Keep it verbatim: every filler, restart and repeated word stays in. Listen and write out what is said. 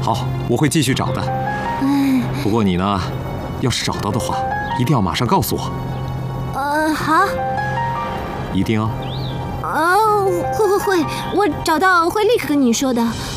好，我会继续找的。 嗯。 不过你呢，要是找到的话，一定要马上告诉我。 呃，好。 一定啊。 啊，会会会，我找到会立刻跟你说的。